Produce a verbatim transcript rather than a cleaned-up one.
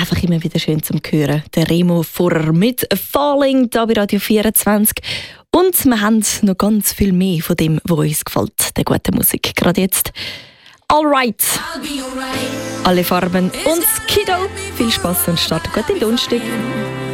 einfach immer wieder schön zum Hören. Der Remo Furrer mit «Falling» hier bei Radio vierundzwanzig. Und wir haben noch ganz viel mehr von dem, was uns gefällt, der guten Musik. Gerade jetzt «Alright». Alle Farben und Kiddo. Viel Spass und starten gut in den Donnerstag.